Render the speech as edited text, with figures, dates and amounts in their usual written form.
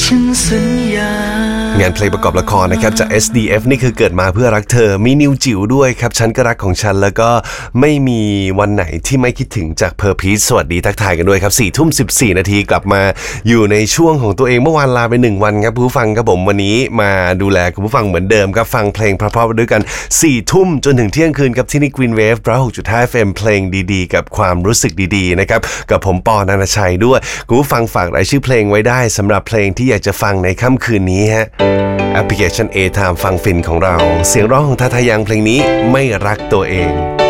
ฉันสัญญางานเพลงประกอบละครนะครับจาก SDF นี่คือเกิดมาเพื่อรักเธอมีนิวจิ๋วด้วยครับฉันก็รักของฉันแล้วก็ไม่มีวันไหนที่ไม่คิดถึงจากเพอร์พีซสวัสดีทักทายกันด้วยครับ 4:14 นาทีกลับมาอยู่ในช่วงของตัวเองเมื่อวานลาไป1วันครับผู้ฟังครับผมวันนี้มาดูแลคุณผู้ฟังเหมือนเดิมครับฟังเพลงเพราะๆด้วยกัน 4 ทุ่มจนถึงเที่ยงคืนครับที่นี่ Green Wave 106.5 FM เพลงดีๆกับความรู้สึกดีๆนะครับกับผมปอนานาชัยด้วยคุณผู้ฟังฝากรายชื่อเพลงไว้ได้สำหรับเพลงที่อยากจะฟังในค่ำคืนนี้ฮะแอปพลิเคชัน A Time ฟังฟินของเราเสียงร้องของทาทายังเพลงนี้ไม่รักตัวเอง